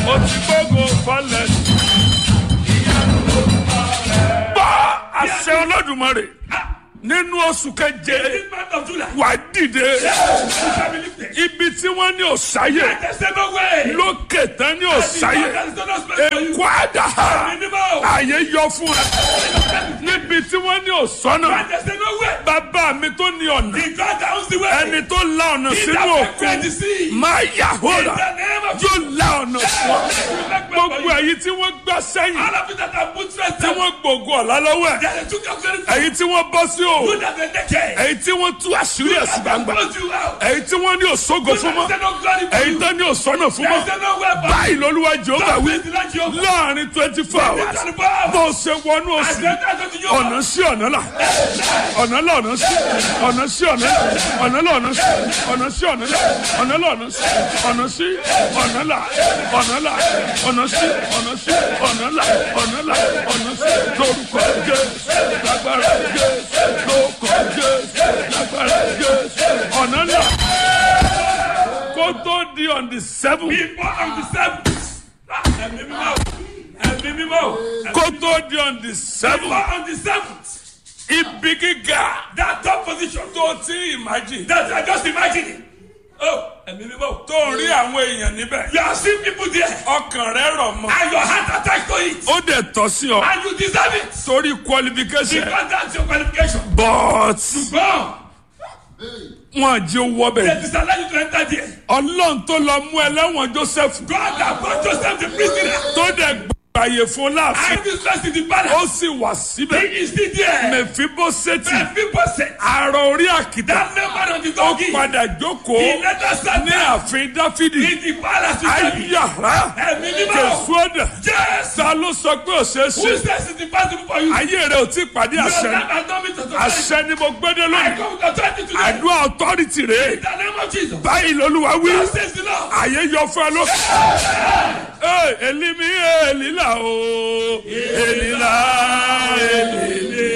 Mo ti gbógo fọlẹ̀. Gbọ́ àṣẹ Olódùmarè nínú oṣù keje wà dìde. Ibi tí wọ́n ní òsáyè lókè tán ní òsáyè èkó àdá àyè yọ fún ẹ. Níbi tí wọ́n ní òsọ́nà bàbá mi tó ní ọ̀nà ẹni tó la ọ̀nà sínú òkun máa yà hóra yóò la ọ̀nà fún ọ. Gbogbo èyí tí wọ́n gbà sẹ́yìn tí wọ́n gbògo ọ̀la lọ́wọ́ ẹ̀ èyí tí wọ́n bọ́ sí o èyí tí wọ́n tú àṣírí ẹ̀sìn gbangba èyí tí wọ́n ní òṣogo fún mọ́ èyí tó ní òṣọ́nà fún mọ́ báyìí l'Olúwa Jèhófà wí láàrin 24 hours bó ṣe wọnú oṣù ọ̀nà sí ọ̀nà là ọ̀nà là ọ̀nà sí ọ̀nà sí ọ̀nà ọ̀nà là ọ̀nà sí ọ̀nà sí ọ̀nà là ọ̀nà là ọ̀nà sí ọ̀nà sí ọ̀nà là ọ̀nà là ọ̀nà sí ọ̀nà sí ọ̀nà là ọ̀nà là ọ̀nà sí lórúkọ Jésù lágbára Jésù lórúkọ Jésù lágbára Jésù ọ̀nà là kó tó di on the 7th. Before on the 7th. Kó tó di on the 7th. Before on the 7th. Ibi gíga. That top position. Tó ti imagine. That I just imagining. Oh, tó rí àwọn èèyàn níbẹ̀. You are seeing people there. Ọkàn rẹ̀ rọ̀ mọ́. And your heart attached to it. Ó dẹ̀ tọ́ sí ọ. And you deserve it. Torí qualification. Because that's your qualification. But. Wọ́n jẹ́ owó They bẹ́ẹ̀. disallow you to enter there. Ọlọ́run tó lọ mú ẹlẹ́wọ̀n Joseph. God that brought Joseph the prisoner. Tó dẹ̀ gbàyè fún láàfin. And this person in the palace. Ó sì wà síbẹ̀. He is still there. Mèfíbóṣẹ́tì. Mephibosheth. Àrò orí àkìtà. That member of the Ó donkey. padà jókòó He later sat ní down ààfin Dáfídì. in the palace with David. Ayára. Ẹ̀mí mímọ́. Kèsù ọ̀dà. Yes. Ta ló sọ pé ò ṣeé Who ṣe? says it's impossible for you? Ayé rẹ̀ ò tí ì pàdé Your àṣẹ. life has not been to the Àṣẹ ni mo gbédé I lónìí. come with authority today. Àdúrà authority rèé. In the name of Jesus. Báyìí l'Olúwa wí. God says the Lord. Àyè yọ fún ẹ lókè. Èlì mi èlìlà o. Èlìlà èlìlè.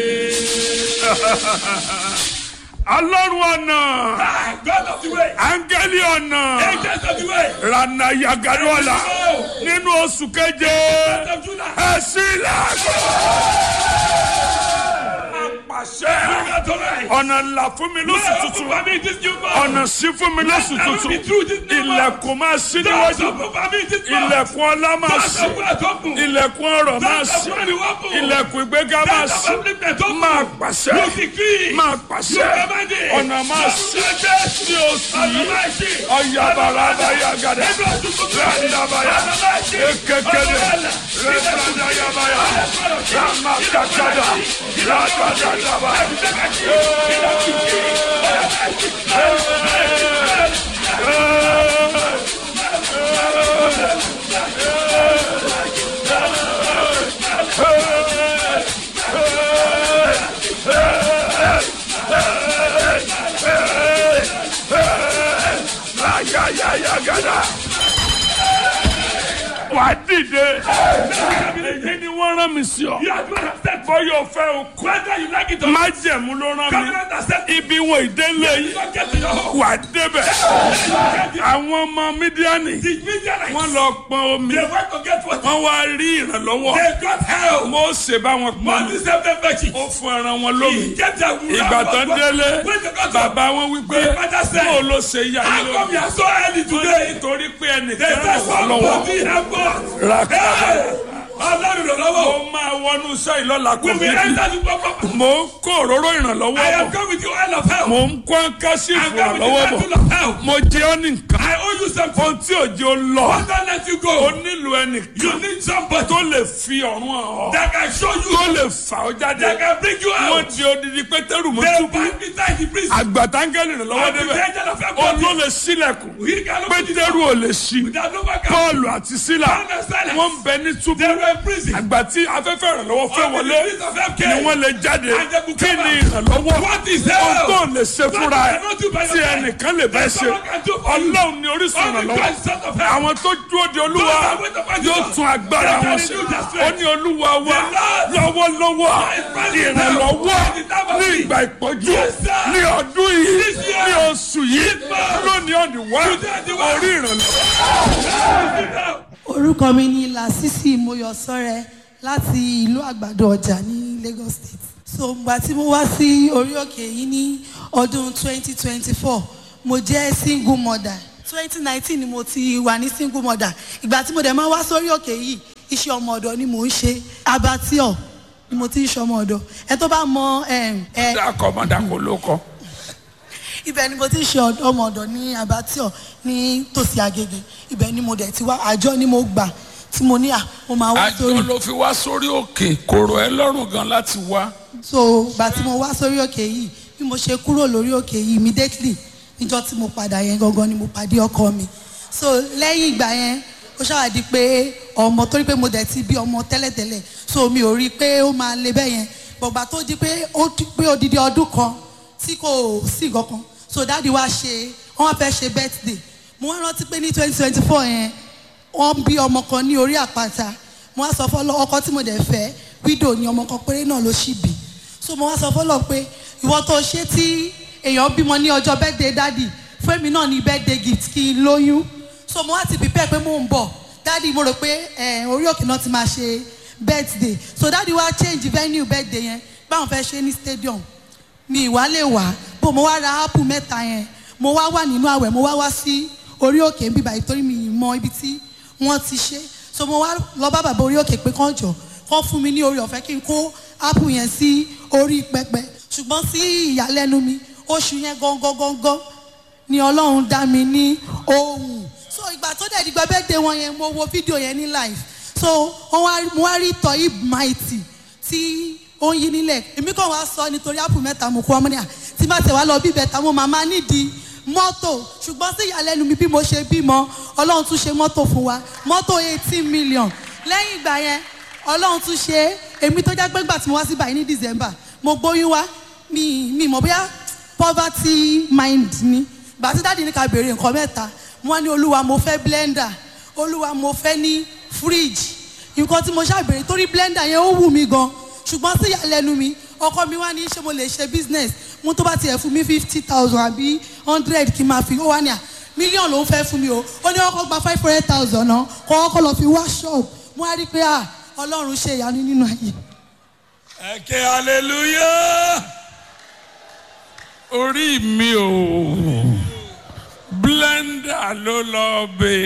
Ọlọ́run ọ̀nà. God of the way. Áńgẹ́lì ọ̀nà. Angels of the way. Rànà Yagadola. Nínú oṣù keje. God of Judah. Ẹ sílẹ̀. Àpàṣẹ. Ọ̀nà ńlá fún mi lóṣù tuntun. Ọ̀nà sí fún mi lóṣù tuntun. Ilẹ̀kùn máa ṣí níwájú. Ilẹ̀kùn ọlá máa ṣí. Ilẹ̀kùn ọrọ̀ máa ṣí. Ilẹ̀kùn ìgbéga máa ṣí. Máa pàṣẹ. Máa pàṣẹ. Ọ̀nà máa ṣí. Ní oṣù yìí. Ọ̀yàbàrà àbáyàgàdà. Rẹ̀ndàbàyà. Ekekele. Rẹ̀ndàyàbàyà. Ramakakada. Rakadadaba. Wà á dìde. Èyí ni wọ́n rán mi sí ọ. Bọ́yọ̀ fẹ́ o kú. Májẹ̀mú ló rán mi. Ibi wọn ìdélé yìí. Wà á débẹ̀. Àwọn ọmọ Mídíánì. Wọ́n lọ pọn omi. Wọ́n wá rí ìrànlọ́wọ́. Mósè bá wọn pọn mi. Ó fún ẹran wọn lómi. Ìgbà tó ń délé. Bàbá wọn wí pé bó ló ṣe yá yín lómi. Nítorí pé ẹnìkan ràn wá lọ́wọ́. Rakaba. Mo máa wọnú iṣẹ́ ìlọ́la kò ní bí. Mo ń kó òróró ìrànlọ́wọ́ bọ̀. Mo ń kó kásí ìfúnrànlọ́wọ́ bọ̀. Mo jẹ́ ọ́ ní nǹkan. Ohun tí ò jẹ́ ó lọ. O nílò ẹnìkan tó lè fi ọ̀run hàn ọ́. Tó lè fà ọ́ jáde. Wọ́n di odidi Pétérù mọ́ túbú. Àgbàtàngẹ́lì ìrànlọ́wọ́ débẹ̀. O ló lè ṣílẹ̀kùn. Pétérù ò lè ṣí. Pọ́ọ̀lù àti Sílà wọ́n ń bẹ ní túbú. Àgbà tí afẹ́fẹ́ ìrànlọ́wọ́ fẹ́ wọlé ni wọ́n lè jáde. Kí ni ìrànlọ́wọ́? Ohun tó lè ṣe fúnra ẹ̀ tí ẹnìkan lè bẹ́ẹ̀ ṣe. Ọlọ́run ni orísun ìrànlọ́wọ́. Àwọn tó dúró de Olúwa yóò tún agbára wọn ṣe. Ó ní Olúwa wa lọ́wọ́lọ́wọ́ ìrànlọ́wọ́ ní ìgbà ìpọ́jú ní ọdún yìí ní oṣù yìí lónìí ọ̀dùnwá orí ìrànlọ́wọ́. Orúkọ mi ni Lásìsì Mọ́yọ̀sọ́rẹ́ láti ìlú Àgbàdo Ọjà ní Lagos State. So ìgbà tí mo wá sí orí òkè yìí ní ọdún 2024, mo jẹ́ single mother. 2019 ni mo ti wà ní single mother. Ìgbà tí mo dẹ̀ máa wá sórí òkè yìí, iṣẹ́ ọmọ ọ̀dọ̀ ni mò ń ṣe. Abattoir ni mo ti ń ṣe ọmọ ọ̀dọ̀. Ẹ tó bá mọ dákọ̀ ló kọ. ibẹ̀ ni mo ti ń ṣe ọmọ ọ̀dọ̀ ní Abattoir ní tòsí Agége. Ibẹ̀ ni mo dẹ̀ ti wá, àjọ ni mo gbà tí mo ní mo máa wá sórí. àjọ ló fi wá sórí òkè, kò rọ̀ ẹ́ lọ́rùn gan láti wá. So ìgbà tí mo wá sórí òkè yìí, bí mo ṣe kúrò lórí òkè yìí immediately níjọ́ tí mo padà yẹn gangan ni mo pàdé ọkọ mi. So lẹ́yìn ìgbà yẹn ó ṣàwádìí pé ọmọ, torí pé mo dẹ̀ ti bí ọmọ tẹ́lẹ̀tẹ́lẹ̀, so mi ò rí i pé ó máa le bẹ́ẹ̀ yẹn. Bọ̀gbà tó di pé odidi ọdún kan tí kò sí kankan, so dáàdi wá ṣe, wọ́n fẹ́ ṣe birthday. Mo wá rántí pé ní 2024 yẹn wọ́n bí ọmọ kan ní orí àpáta. Mo wá sọ fọ́lọ́, ọkọ tí mo dẹ̀ fẹ́ widow ni, ọmọ kan péré náà ló ṣì bí. So mo wá sọ fọ́lọ́ pé ìwọ tó ṣe tí èèyàn bímọ ní ọjọ́ birthday dáàdi, fún èmi náà ní birthday gift kí n lóyún. So mo wá ti prepare pé mò ń bọ̀ dáàdi, mo rò pé orí òkè náà ti máa ṣe birthday. So dáàdi wá change venue birthday yẹn, báwọn fẹ́ ṣe ní stadium. Mi ìwà lè wá, bó mo wá ra apple mẹ́ta yẹn, mo wá wà nínú àwẹ̀, mo wá sí orí òkè ń bíbá ìtorí mi mọ ibi tí wọ́n ti ṣe. So mo wá lọ bá bàbá orí òkè pé kán jọ kán fún mi ní orí ọ̀fẹ́ kí n kó apple yẹn sí orí pẹpẹ. Ṣùgbọ́n sí ìyàlẹ́nu mi, oṣù yẹn gangan ni Ọlọ́run dá mi ní ohùn. So ìgbà tó dẹ̀ dìgbà birthday wọn yẹn, mo wo fídíò yẹn ní live. So mo wá rí Toyib Mighty tí ó ń yí nílẹ̀. Èmi kàn wá sọ nítorí apple mẹ́ta mo kó ọmọ ní tí bá tẹ̀ wá lọ bí bẹ̀ta mo máa nídìí mọ́tò. Ṣùgbọ́n sí ìyàlẹ́nu mi bí mo ṣe bímọ, Ọlọ́run tún ṣe mọ́tò fún wa, mọ́tò 18 million. Lẹ́yìn ìgbà yẹn Ọlọ́run tún ṣe èmi tó jẹ́ pé ìgbà tí mo wá sí báyìí ní December, mo gbóyún wá, mi mọ̀ bóyá poverty mind ni. Ìgbà tí dáàdi ní ká béèrè nǹkan mẹ́ta, mo wá ní Olúwa mo fẹ́ blender, Olúwa mo fẹ́ ní fridge. Nǹkan tí mo ṣàbẹ̀rẹ̀ torí blender yẹn ó wù mí gan. Ṣùgbọ́n sí ìyàlẹ́nu mi, ọkọ mi wá ní ṣé mo lè ṣe business, mo tó bá tiẹ̀ fún mi 50,000 àbí 100 kí n máa fi, ó wá ní mílíọ̀nù ló ń fẹ́ fún mi o. Ó ní ọkọ gba 500,000 náà kọ́ ọkọ lọ fi wá shop. Mo wá rí pé Ọlọ́run ṣe ìyanu nínú ayé. Ẹ ké hallelujah. Orí mi o, blender ló lọ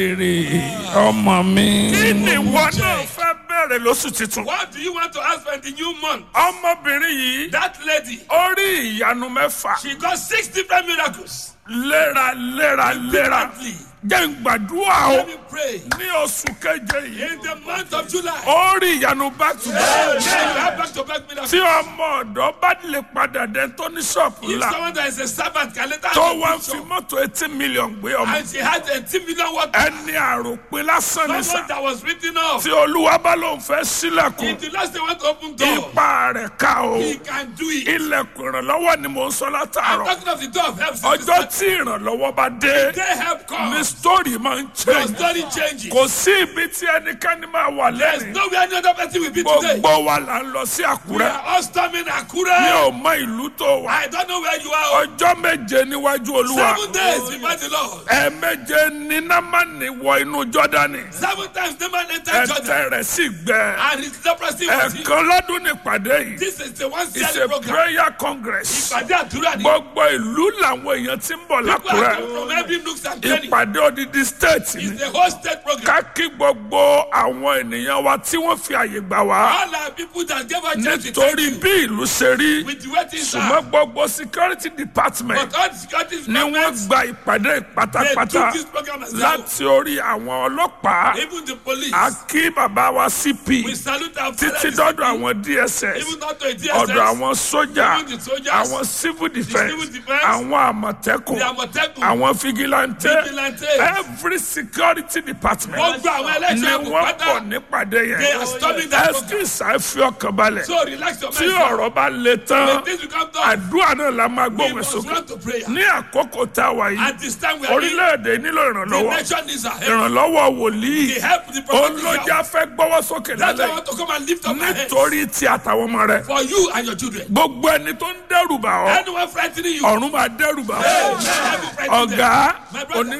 béèrè ọmọ mi. Kí ni ìwọ náà fẹ́ bẹ̀rẹ̀ lóṣù tuntun? What do you want to ask for in the new month? Ọmọbìnrin yìí, That lady, ó rí ìyanu mẹ́fà. she got 6 different miracles. Léra. Repeatedly. Jẹ́ n gbàdúrà o. Let me pray. Ní oṣù keje yìí, In the month of July, ó rí ìyanu back to you back. have back-to-back miracles. Tí ọmọ ọ̀dọ́ bá lè padà dé tó ní ṣọ́ọ̀pù If ńlá, someone that is a servant can later tó have a wá fi picture, mọ́tò 18 million gbé ọmọ. and she had a 10 million water, Ẹni àròpin lásán ní someone sá. that was written off. Tí Olúwa bá lóun fẹ́ sílẹ̀kùn, If the last day want to open door, ipa rẹ̀ ká o. he can do it. Ilẹ̀kùn ìrànlọ́wọ́ ni mò ń sọ I'm látàárọ̀. talking of the door of help. Ọjọ́ tí ìrànlọ́wọ́ bá dé, They help ní come. sítórì máa ń Your change. story changes. Kò sí ibi tí ẹnikẹ́ni máa wà There's lẹ́rìn. nowhere any other person will be today. Gbogbo wa là ń lọ sí We Àkúrẹ́. are all storming Mi Akure. ò mọ ìlú tó wà. I don't know where you are. Ọjọ́ méje níwájú Olúwa. 7 days before the Lord. Ẹ̀ẹ̀méje ní Námánì wọ inú Jọ́dánì. 7 times the man entered Jordan. Ẹ̀tẹ̀ rẹ̀ sì gbẹ. And his leprosy was healed. Ẹ̀ẹ̀kan lọ́dún nípàdé yìí. This is the one It's a yearly program. prayer congress. Ìpàdé àdúrà ni. Gbogbo ìlú làwọn èèyàn ti ń bọ̀ People are l'Ákúrẹ́. coming from every nooks and cranny. Ìpàdé odidi state ni. It's the whole state program. Ká kí gbogbo àwọn ènìyàn wa tí wọ́n fi àyè gbà wá. All our people that gave us chance to Nítorí thank you bí ìlú ṣe rí. with the wettings Ṣùgbọ́n are. gbogbo security department But all the security ni wọ́n departments, gba ìpàdé they pátápátá took this program as well. láti orí àwọn ọlọ́pàá. Even the police. A kí bàbá wa CP We salute our títí fathers. dọ́dọ̀ àwọn DSS, Even not to a ọ̀dọ̀ DSS. àwọn sójà, Even the soldiers. àwọn civil defence, civil defence, àwọn àmọ̀tẹ́kùn, The Àmọ̀tẹ́kùn. àwọn figilante, Vigilantes. every security department Wọ́n gba àwọn ni ẹlẹ́ṣẹ̀ wọ́n pátá. pọ̀ nípàdé They are yẹn. storming that program. Ẹ́sìkìsà fi ọkàn balẹ̀. So relax your Tí mind. ọ̀rọ̀ bá le tán, When things become tough, àdúrà náà la máa we gbóhùn must sókè. run to prayer. Ní àkókò tá a wà yìí, At this time we are in, orílẹ̀-èdè nílò the ìrànlọ́wọ́. nation needs our help. Ìrànlọ́wọ́ wòlíì. The help the prophet is Olójà help. fẹ́ gbọ́wọ́ sókè That's why I lálẹ́ want to come and lift up my hands nítorí tí àtàwọn ọmọ rẹ̀. for you and your children. Gbogbo ẹni tó ń dẹ́rù bà ọ́, Anyone frightening you, ọ̀run máa dẹ́rù bà ọ́. hey, let me frighten them. Ọ̀gá, My brother, òní ní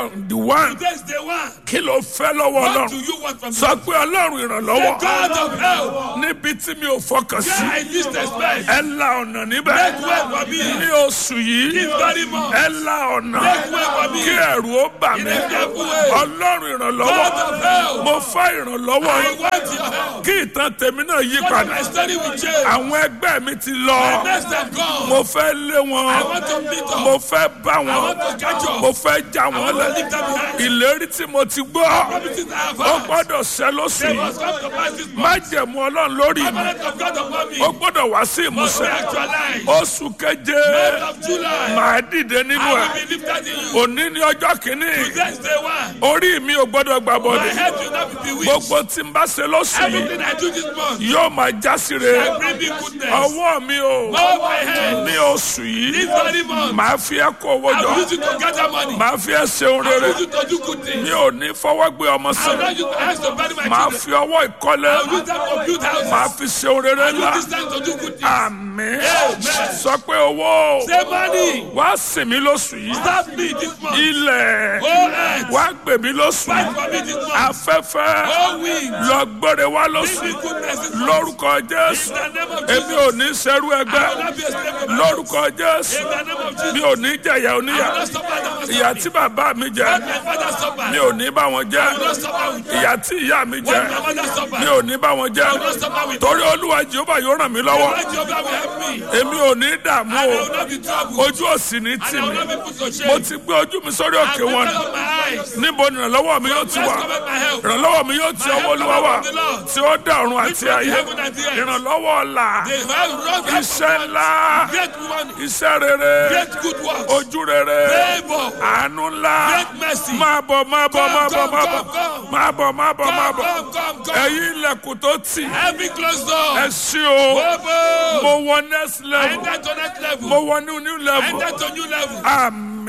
on the one. Today is day one. Kí ló fẹ́ lọ́wọ́ What do Ọlọ́run? you want from me? Sọ pé Ọlọ́run ìrànlọ́wọ́. The God of help. Níbi tí mi ò fọkàn Where sí. I least expect. Ẹ la ọ̀nà níbẹ̀. Make way for me. Ní oṣù yìí. This very month. Ẹ la ọ̀nà. Make way for me. Kí ẹ̀rù ó bà mí. In a careful way. Ọlọ́run God ìrànlọ́wọ́. of help. Mo fẹ́ ìrànlọ́wọ́ I yìí. want your help. Kí ìtàn tèmi náà yí So that padà. my story will change. Àwọn ẹgbẹ́ mi ti lọ. My next have gone. Mo fẹ́ lé I wọn. want to meet up. Mo fẹ́ bá I wọn. want to catch up. Mo fẹ́ já I wọn want to lẹ̀. leave them behind. Ìlérí tí mo ti gbọ́. Promises I have Ó heard. gbọ́dọ̀ ṣẹ lóṣù They yìí. must come to pass this month. Májẹ̀mú Ọlọ́run lórí mi. Covenant of God upon me. Ó gbọ́dọ̀ wá sí Must be ìmúṣẹ. actualized. Oṣù keje. Month of July. Màá dìde nínú I will ẹ̀. be lifted in you. Òní ní ọjọ́ kìíní. Today is day one. Orí mi ò gbọ́dọ̀ gbà My bọ̀dẹ̀. head will not be bewitched. Gbogbo tí n bá ṣe lóṣù yìí Everything I do this month. yóò máa já sí I re. bring me goodness. Ọwọ́ mi ò Hold my hand. ní oṣù yìí. This very month. Màá fi ẹ́ kó owó I will use jọ. it to gather money. Màá fi ẹ́ ṣeun I will rere. use it to do good things. Mi ò ní fọwọ́ gbé ọmọ I will sí. not use my hands to bury my Màá children. fi ọwọ́ ìkọ́lé. I will use them to build houses. Màá fi ṣeun rere I will ńlá. use this time to do good things. Àmín. Amen. Sọ pé owó Say money. wá sìn mí lóṣù yìí. Stop me this month. Ilẹ̀ Oh earth. wá gbè mí lóṣù Fight yìí. for me this month. Afẹ́fẹ́ Oh wind. lọ gbére wá Bring lóṣù me yìí. goodness this month. Lórúkọ In Jésù. the name of Èmi Jesus. ò ní ṣerú I ẹgbẹ́. will not be a slave of my Lórúkọ Jésù. In the name of Mi Jesus. ò ní jẹ̀yà I oníyà. will not suffer that was Ìyà tí bàbá mi jẹ. What my father suffered. Mi ò ní bá wọn jẹ. I will not suffer with you. Ìyà tí ìyá mi jẹ. What my mother suffered. Mi ò ní bá wọn I will jẹ. not suffer with you. Torí Olúwa Jèhófà yóò ràn mí lọ́wọ́. Lord Jehovah will help me. Èmi ò ní dààmú And I o. will not be troubled. Ojú òsì ní And tì I will mí. not be put to shame. Mo ti gbé ojú mi sórí òkè I will wọn. lift up my eyes. Níbo ni ìrànlọ́wọ́ mi yóò ti Let's wà? come at my help. Ìrànlọ́wọ́ mi yóò ti ọwọ́ Olúwa wà. Tí ó dá ọ̀run àti ayé. Heaven and the earth. Ìrànlọ́wọ́ ọ̀la. They have run Iṣẹ́ ńlá. great money. Iṣẹ́ rere. Great good works. Ojú rere. Favor. Àánú ńlá. Great mercy. Máa bọ̀ máa bọ̀ máa bọ̀ máa bọ̀. Come. Máa bọ̀ máa bọ̀ máa Come, bọ̀. come, come. Ẹ̀yin ilẹ̀kùn tó tì. Every closed door. Ẹ ṣí o. Open. Mo wọ next I level. enter to next level. Mo wọ new I level. enter to new level. Àmín.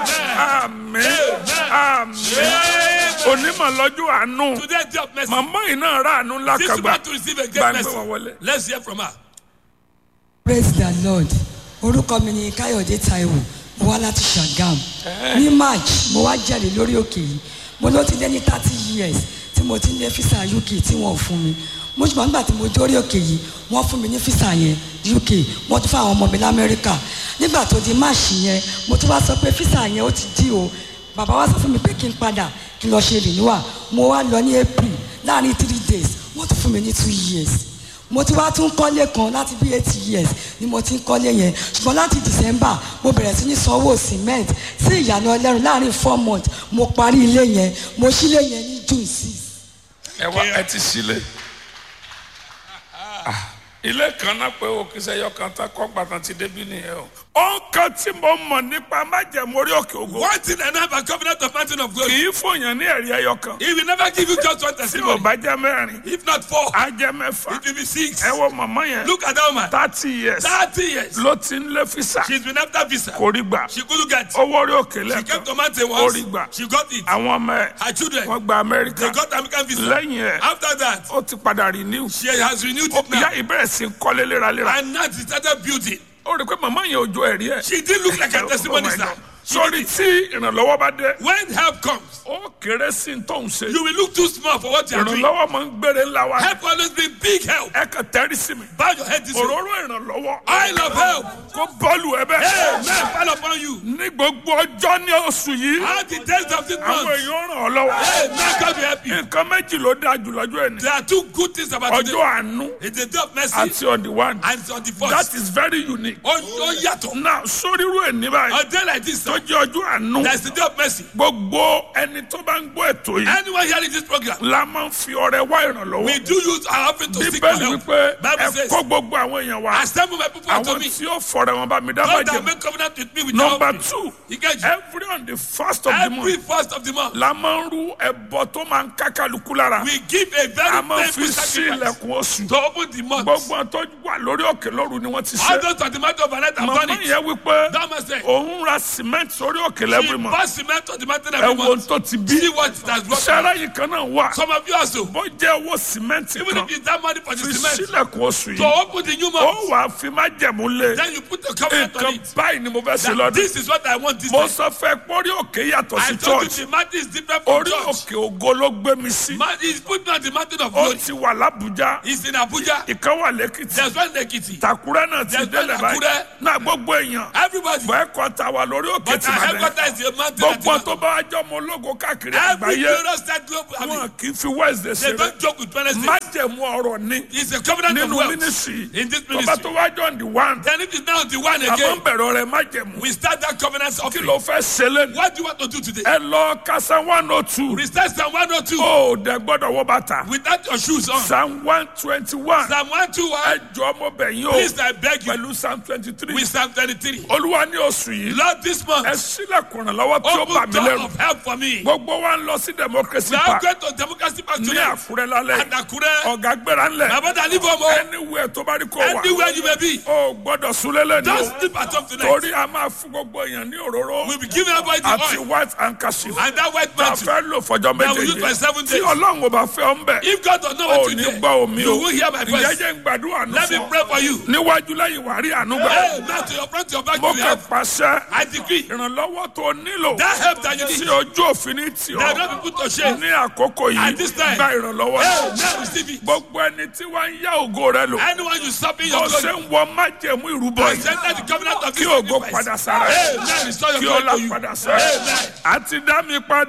Àmín. Àmín. Onímọ̀ lọ́jọ́ àánú. Today, day of mercy. Màmá yìí náà rà àánú ńlá This kan is gbà. about to receive a great Gbàgbé mercy. wọn wọlé. Let's hear from her. Praise the Lord. Orúkọ mi ni Káyọ̀dé Táíwò. Mo wá láti Ṣàgámù. Ní March, mo wá jẹ́rìí lórí òkè yìí. Mo ló ti lé ní 30 years tí mo ti ń lé físà UK tí wọ́n ò fún mi. Mo ṣùgbọ́n nígbà tí mo dórí òkè yìí, wọ́n fún mi ní físà yẹn UK. Wọ́n tún fún àwọn ọmọ mi l'Amẹ́ríkà. Nígbà tó di March yẹn, mo tún wá sọ pé físà yẹn ó ti dí o. Bàbá wa sọ fún mi pé kí n padà kí n lọ ṣe renewal. Mo wá lọ ní April láàrin 3 days. Wọ́n tún fún mi ní 2 years. Mo ti wá tún kọ́lé kan láti bí 8 years ni mo ti ń kọ́lé yẹn ṣùgbọ́n láti December mo bẹ̀rẹ̀ sí ní sanwó cement sí Ìyànà Ẹlẹ́rù láàrin 4 months mo parí ilé yẹn mo ṣílé yẹn ní June 6. Ẹ wá ẹ ti sílé. Ilé kan náà pé òkìsẹ́ yọ kan tá kọ́ gbàtàn ti débi nìyẹn o. Ó ń kan tí mo mọ̀ nípa májẹ̀mú orí òkè ògo. One thing and have a covenant of mountain of Kì glory. í fòyàn ní ẹ̀rí ẹyọ kan. He will never give you just one Tí mo testimony. bá jẹ́ mẹ́rin, If not 4, á jẹ́ mẹ́fà. it will be 6. Ẹ wo màmá yẹn. Look at that woman. 30 years 30 years. ló ti ń lé físà. She's been after visa. Kò rí gbà. She couldn't get it. Owó orí òkè She came lẹ́kan. to mountain Ó once. rí gbà. She got it. Àwọn ọmọ ẹ̀ Her children, wọ́n gba they Amẹ́ríkà. got American visa. Lẹ́yìn ẹ̀, After that, ó ti padà renew. she has renewed Ó it now. yá ìbẹ̀rẹ̀ sí kọ́lé léraléra. And now she started building. Ó rí i pé màmá yẹn ò jó ẹ̀rí ẹ̀. She didn't look like a testimony, Oh my sir. God. Sórí tí ìrànlọ́wọ́ bá dé, When help comes, ó kéré sí ní tóun ṣe. you will look too small for what you are doing. Ìrànlọ́wọ́ máa ń gbére ńlá wa. Help always bring big help. Ẹ kàn tẹ́rí sí mi. Bow your head this way. Òróró ìrànlọ́wọ́. I love help. Kó bọ́ọ̀lù ẹ bẹ́ẹ̀. Amen. Fall upon you. Ní gbogbo ọjọ́ ní oṣù yìí, All the days of this àwọn month. èèyàn ràn ọ́ lọ́wọ́. Amen. God will help you. Nǹkan méjì ló dáa jù lọ́jọ́ ẹni. There are two good things about Ọjọ́ today. àánú It's a day of mercy àti on the one. and it's on the That first. is very unique. Oh, yàtọ̀. Now sórí irú ẹ̀ ní báyìí. A day like this, Tó sir, jẹ́ ọjọ́ àánú. there's the day of mercy. Gbogbo ẹni tó bá ń gbọ́ ètò yìí Anyone hearing this program, la máa ń fi ọrẹ wá ìrànlọ́wọ́. we do use our offering to seek for Bíbélì help. wípé Bible ẹ says, kó gbogbo àwọn èèyàn wá. assemble my people unto Àwọn me. tí ó fọ̀rẹ̀ wọn bá mi dá God that májẹ̀mú. make covenant with me with Number help me. 2, You get you? every on the first of the Every month first of the month, la máa ń rú ẹbọ tó máa ń ká kálukú lára. we give a A very máa ń fi painful sí sacrifice ilẹ̀kùn oṣù. to open the month. Gbogbo tó wà lórí òkè lóru ni wọ́n ti All ṣe. those at the matter of an night have Màmá done it. yẹn wípé That must say, òun ra cement cement sórí òkè every She month. buys cement on the mountain ẹ every wo month. tó ti bí. See what it has brought. sẹ́ra yìí kan náà wà. Some of you also, bó jẹ́ owó cement even kan if it's that money for the fi cement, sílẹ̀kùn oṣù to yìí. open the new ó month, wàá fi má jẹ̀mú lé. then you put the covenant on nǹkan it. báyìí ni mo fẹ́ ṣe That lọ́dún. this is what I want this mo time. sọ fẹ́ pórí òkè yàtọ̀ I sí told you church. the mountain is different from orí church. òkè ògo ló gbé mi sí. Man is putting on the mountain of ó glory. ti wà l'Abuja. He's in Abuja. ìkan wà lẹ́kìtì. There's one in Ekiti. Tàkúrẹ́ náà ti There's one délẹ̀ in báyìí. Akure. náà gbogbo èèyàn. Everybody. bẹ́ẹ̀ kọ́ ta wà lórí òkè But tí our ma bẹ̀. headquarters is a mountain at gbogbo the tó bá jọ ọmọ ológo káàkiri Every àgbáyé. glorious state globe, I mean, wọn kì í fi Wednesday they ṣeré. don't joke with Wednesday. májẹ̀mú ọ̀rọ̀ ni. It's a covenant of nínú wealth mínísírì. in this tó bá ministry. tó wá jọ the one. Then it is now the one àmọ́ again. ń bẹ̀rẹ̀ ọ̀rẹ́ májẹ̀mú. We start that covenant kí offering. ló fẹ́ ṣe lẹ́nu. What do you want to do today? ẹ lọ ka Psalm 102. We start Psalm 102 ó dẹ gbọ́dọ̀ wọ bàtà. without your shoes on. Psalm 121. Psalm 121. ẹ jọ ọmọ bẹ̀yìn o. Please, I beg you. pẹ̀lú Psalm 23. With Psalm 23. olúwa ní oṣù yìí. Lord, this month, ẹ sílẹ̀kùn ìrànlọ́wọ́ tí ó bà open mí door lẹ́rù. of help for me. gbogbo wa ń lọ sí democracy We are park going to Democracy Park ní today. Àkúrẹ́ lálẹ́. At Akure. ọ̀gá gbéra ńlẹ̀. My brother, leave home. Oh. anywhere tó bá rí kó wà. Anywhere you may be. o gbọ́dọ̀ súnlélẹ̀ ní Just o. sleep at home tonight. torí a máa fún gbogbo èèyàn ní òróró. We'll be giving everybody the àti oil. white handkerchief. And that white tá a mantle. fẹ́ lò fọjọ́ That we use for méjèèjì. 7 tí days. ọlọ́run ò bá fẹ́ ọ ń bẹ̀. If God does not o want you ní there, gbọ́ omi o. you will hear my voice. ìjẹ́jẹ́ ń gbàdúrà nù Let me fún pray ọ. for you. níwájú lẹ́yìn wàá rí àánú gbà. Hey, now to your front, to your back, mo to kẹ́ your pàṣẹ. I decree ìrànlọ́wọ́ tó nílò. that help that you tí need. ojú òfin ní tì They ọ́. don't be put to shame. ní àkókò yìí At this time. gba ìrànlọ́wọ́ Hey, náà. now receive it. gbogbo ẹni tí wọ́n ń yá ògo rẹ lò. Anyone you stopping bó your ṣe glory. ń wọ májẹ̀mú ìrúbọ I yìí. send that the covenant of kí this ògo sacrifice. padà sára. Hey, now restore your kí glory ọlá to you. padà sára. Amen. àti dá mi padà.